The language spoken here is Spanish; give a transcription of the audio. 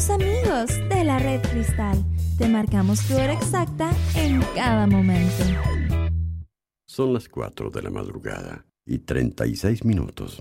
tus amigos de la Red Cristal. Te marcamos tu hora exacta en cada momento. Son las 4 de la madrugada y 36 minutos.